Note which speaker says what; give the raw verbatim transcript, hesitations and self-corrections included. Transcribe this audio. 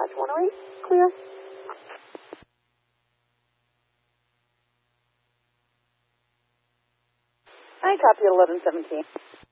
Speaker 1: watch one oh eight. Clear. I copy at eleven seventeen.